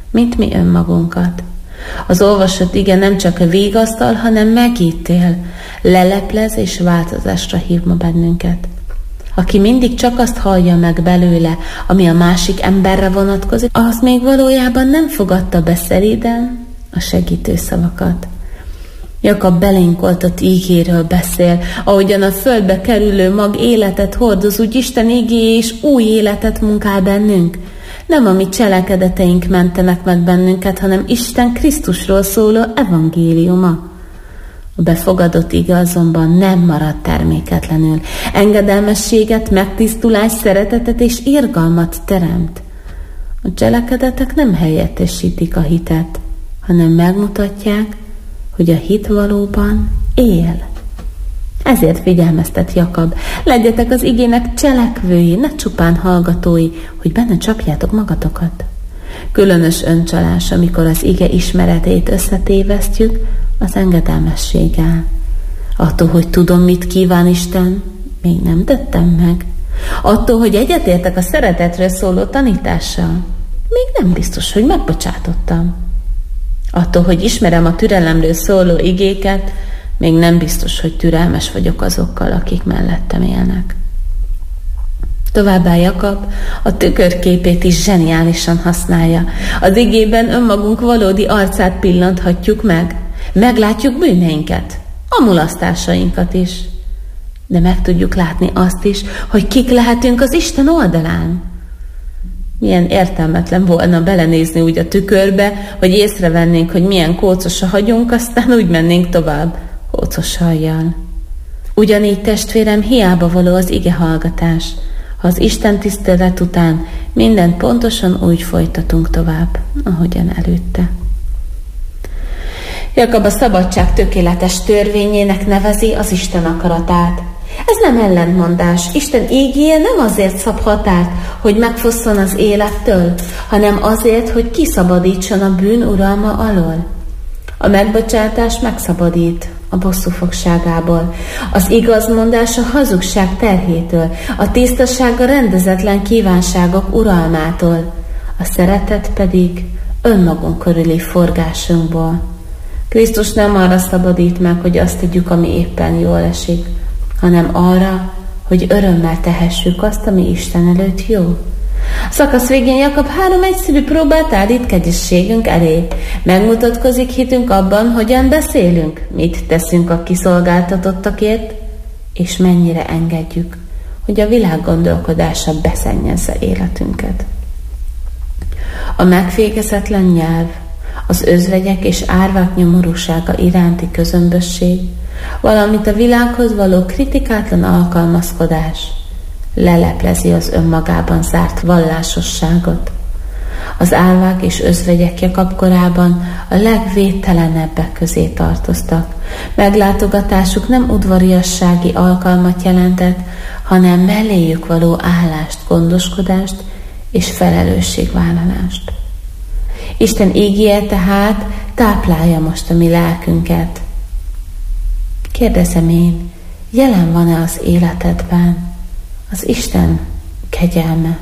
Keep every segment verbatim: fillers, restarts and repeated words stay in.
mint mi önmagunkat. Az olvasott ige nem csak vigasztal, hanem megítél, leleplez és változásra hív ma bennünket. Aki mindig csak azt hallja meg belőle, ami a másik emberre vonatkozik, az még valójában nem fogadta be szeriden a segítő szavakat. Jakab belénk oltott ígéről beszél, ahogyan a földbe kerülő mag életet hordoz, úgy Isten ígéje is új életet munkál bennünk. Nem a mi cselekedeteink mentenek meg bennünket, hanem Isten Krisztusról szóló evangéliuma. A befogadott ige azonban nem marad terméketlenül. Engedelmességet, megtisztulást, szeretetet és irgalmat teremt. A cselekedetek nem helyettesítik a hitet, hanem megmutatják, hogy a hit valóban él. Ezért figyelmeztet Jakab, legyetek az igének cselekvői, ne csupán hallgatói, hogy benne csapjátok magatokat. Különös öncsalás, amikor az ige ismeretét összetévesztjük az engedelmességgel. Attól, hogy tudom, mit kíván Isten, még nem tettem meg. Attól, hogy egyetértek a szeretetről szóló tanítással, még nem biztos, hogy megbocsátottam. Attól, hogy ismerem a türelemről szóló igéket, még nem biztos, hogy türelmes vagyok azokkal, akik mellettem élnek. Továbbá Jakab a tükörképét is zseniálisan használja. Az igében önmagunk valódi arcát pillanthatjuk meg. Meglátjuk bűneinket, a mulasztásainkat is. De meg tudjuk látni azt is, hogy kik lehetünk az Isten oldalán. Milyen értelmetlen volna belenézni úgy a tükörbe, hogy észrevennénk, hogy milyen kócos a hagyunk, aztán úgy mennénk tovább, kócos hajjal. Ugyanígy, testvérem, hiába való az ige hallgatás, ha az Isten tisztelet után mindent pontosan úgy folytatunk tovább, ahogyan előtte. Jakab a szabadság tökéletes törvényének nevezi az Isten akaratát. Ez nem ellentmondás. Isten ígéje nem azért szab határt, hogy megfosszon az élettől, hanem azért, hogy kiszabadítson a bűn uralma alól. A megbocsátás megszabadít a bosszúfogságából, az igazmondás a hazugság terhétől, a tisztaság a rendezetlen kívánságok uralmától, a szeretet pedig önmagunk körüli forgásunkból. Krisztus nem arra szabadít meg, hogy azt tegyük, ami éppen jól esik, hanem arra, hogy örömmel tehessük azt, ami Isten előtt jó. A szakasz végén Jakab három egyszerű próbát állít kegyességünk elé. Megmutatkozik hitünk abban, hogyan beszélünk, mit teszünk a kiszolgáltatottakért, és mennyire engedjük, hogy a világ gondolkodása beszennyezze életünket. A megfékezetlen nyelv, az özvegyek és árvák nyomorúsága iránti közömbösség, valamint a világhoz való kritikátlan alkalmazkodás leleplezi az önmagában zárt vallásosságot. Az árvák és özvegyek Jakab korában a legvédtelenebbek közé tartoztak. Meglátogatásuk nem udvariassági alkalmat jelentett, hanem melléjük való állást, gondoskodást és felelősségvállalást. Isten ígéje tehát táplálja most a mi lelkünket. Kérdezem én, jelen van-e az életedben az Isten kegyelme?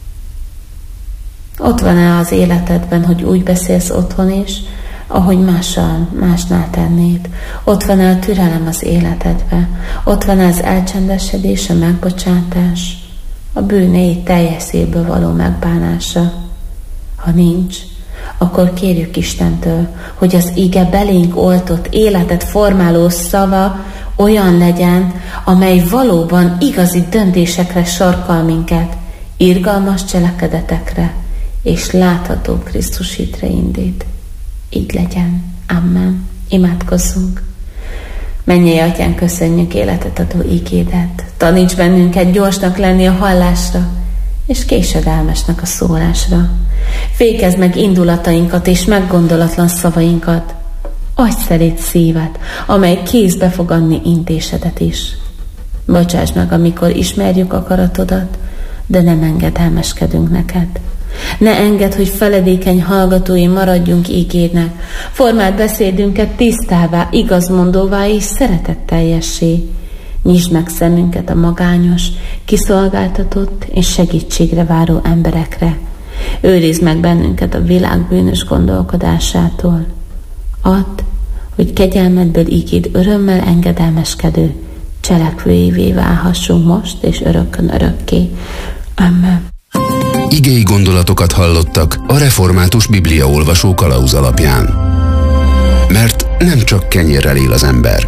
Ott van-e az életedben, hogy úgy beszélsz otthon is, ahogy mással, másnál tennéd? Ott van-e a türelem az életedben? Ott van-e az elcsendesedés, a megbocsátás, a bűnei teljes szívből való megbánása? Ha nincs, akkor kérjük Istentől, hogy az ige belénk oltott, életet formáló szava olyan legyen, amely valóban igazi döntésekre sarkal minket, irgalmas cselekedetekre, és látható Krisztus hitre indít. Így legyen. Amen. Imádkozzunk. Mennyei Atyán, köszönjük életet adó ígédet. Taníts bennünket gyorsnak lenni a hallásra, és késedelmesnek a szólásra. Fékezd meg indulatainkat és meggondolatlan szavainkat. Adj szerét szívet, amely kész befogadni intésedet is. Bocsáss meg, amikor ismerjük akaratodat, de nem engedelmeskedünk neked. Ne engedd, hogy feledékeny hallgatói maradjunk ígédnek. Formáld beszédünket tisztává, igazmondóvá és szeretetteljessé. Nyisd meg szemünket a magányos, kiszolgáltatott és segítségre váró emberekre. Őrizd meg bennünket a világ bűnös gondolkodásától. Add, hogy kegyelmedből ígéd örömmel engedelmeskedő, cselekvőivé válhassunk most és örökkön örökké. Amen. Igei gondolatokat hallottak a Református Bibliaolvasó kalauz alapján. Mert nem csak kenyérrel él az ember.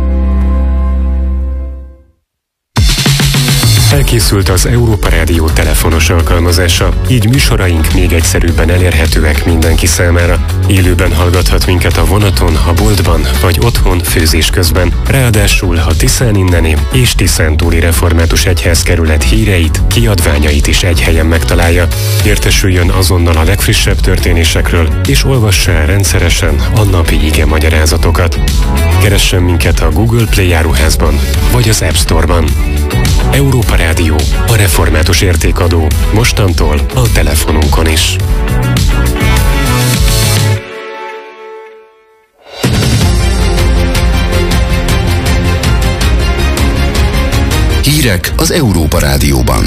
Elkészült az Európa Rádió telefonos alkalmazása, így műsoraink még egyszerűbben elérhetőek mindenki számára. Élőben hallgathat minket a vonaton, a boltban vagy otthon főzés közben. Ráadásul a Tiszán inneni és Tiszántúli Református Egyházkerület híreit, kiadványait is egy helyen megtalálja. Értesüljön azonnal a legfrissebb történésekről, és olvassa el rendszeresen a napi ige magyarázatokat. Keressen minket a Google Play áruházban vagy az App Store-ban. Európa Rádió, a református értékadó, mostantól a telefonunkon is. Hírek az Európa Rádióban.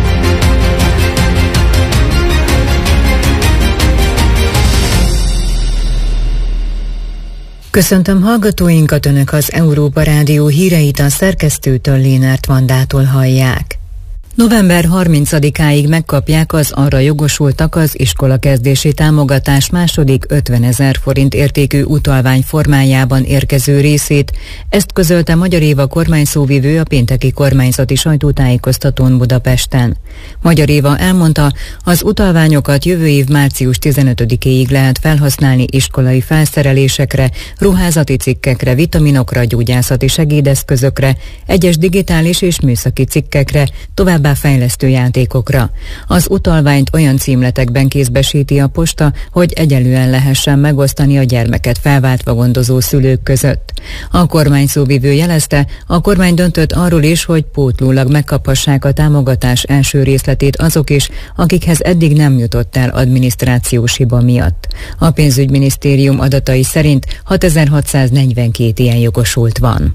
Köszöntöm hallgatóinkat, Önök az Európa Rádió híreit a szerkesztőtől, Lénárt Vandától hallják. november harmincadikáig megkapják az arra jogosultak az iskolakezdési támogatás második ötvenezer forint értékű utalvány formájában érkező részét. Ezt közölte Magyar Éva kormányszóvivő a pénteki kormányzati sajtótájékoztatón Budapesten. Magyar Éva elmondta, az utalványokat jövő év március tizenötödikéig lehet felhasználni iskolai felszerelésekre, ruházati cikkekre, vitaminokra, gyógyászati segédeszközökre, egyes digitális és műszaki cikkekre, továbbá fejlesztő játékokra. Az utalványt olyan címletekben kézbesíti a posta, hogy egyelően lehessen megosztani a gyermeket felváltva gondozó szülők között. A kormány szóvivő jelezte, a kormány döntött arról is, hogy pótlólag megkaphassák a támogatás első részletét azok is, akikhez eddig nem jutott el adminisztrációs hiba miatt. A pénzügyminisztérium adatai szerint hatezer-hatszáznegyvenkét ilyen jogosult van.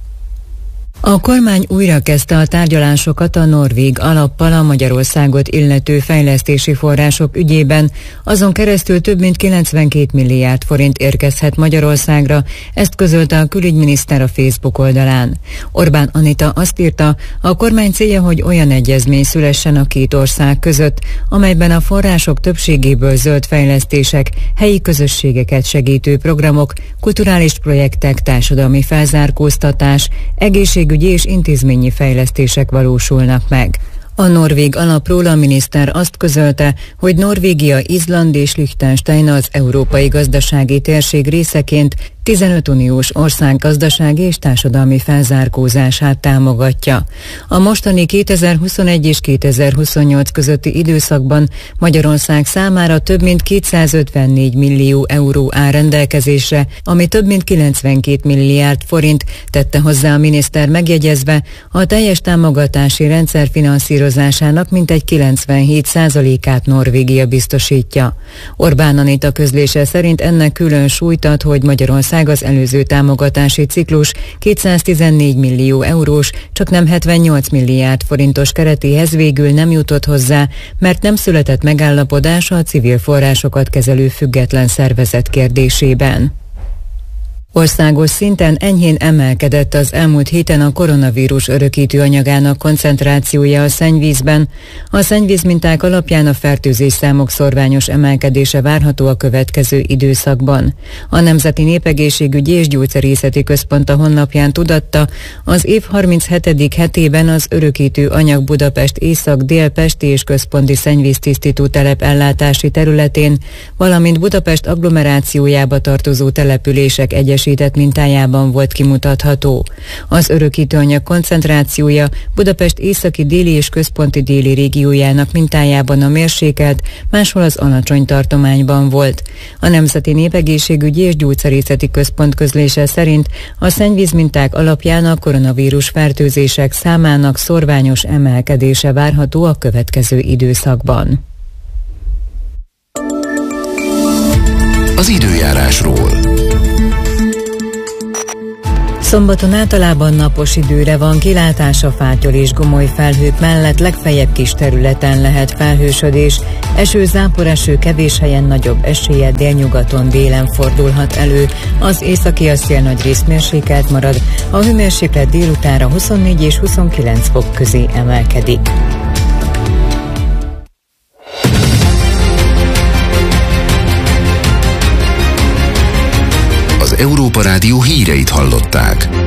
A kormány újra kezdte a tárgyalásokat a norvég alappal a Magyarországot illető fejlesztési források ügyében, azon keresztül több mint kilencvenkét milliárd forint érkezhet Magyarországra, ezt közölte a külügyminiszter a Facebook oldalán. Orbán Anita azt írta, a kormány célja, hogy olyan egyezmény szülessen a két ország között, amelyben a források többségéből zöld fejlesztések, helyi közösségeket segítő programok, kulturális projektek, társadalmi felzárkóztatás, egészségügyi és intézményi fejlesztések valósulnak meg. A norvég alapról a miniszter azt közölte, hogy Norvégia, Izland és Liechtenstein az európai gazdasági térség részeként tizenöt uniós ország gazdasági és társadalmi felzárkózását támogatja. A mostani kétezer-huszonegy és kétezer-huszonnyolc közötti időszakban Magyarország számára több mint kétszázötvennégy millió euró áll rendelkezésre, ami több mint kilencvenkét milliárd forint, tette hozzá a miniszter, megjegyezve, a teljes támogatási rendszer finanszírozásának mintegy kilencvenhét százalékát Norvégia biztosítja. Orbán Anita közlése szerint ennek külön súlyt ad, hogy Magyarország az előző támogatási ciklus kétszáztizennégy millió eurós, csaknem hetvennyolc milliárd forintos keretéhez végül nem jutott hozzá, mert nem született megállapodás a civil forrásokat kezelő független szervezet kérdésében. Országos szinten enyhén emelkedett az elmúlt héten a koronavírus örökítő anyagának koncentrációja a szennyvízben. A szennyvízminták alapján a fertőzés számok szorványos emelkedése várható a következő időszakban. A Nemzeti Népegészségügyi és Gyógyszerészeti Központ a honlapján tudatta, az év harminchetedik hetében az örökítő anyag Budapest észak-dél-pesti és központi szennyvíztisztító telep ellátási területén, valamint Budapest agglomerációjába tartozó települések egyes mintájában volt kimutatható. Az örökítőanyag koncentrációja Budapest északi déli és központi déli régiójának mintájában a mérsékelt, máshol az alacsony tartományban volt. A Nemzeti Népegészségügyi és Gyógyszerészeti Központ közlése szerint a szennyvízminták alapján a koronavírus fertőzések számának szorványos emelkedése várható a következő időszakban. Az időjárásról. Szombaton általában napos időre van kilátás, a fátyol és gomoly felhők mellett legfeljebb kis területen lehet felhősödés. Eső, záporeső, kevés helyen nagyobb eséllyel délnyugaton délen fordulhat elő. Az északi a szél nagyrészt mérsékelt marad, a hőmérséklet délutánra huszonnégy és huszonkilenc fok közé emelkedik. Az Európa Rádió híreit hallották.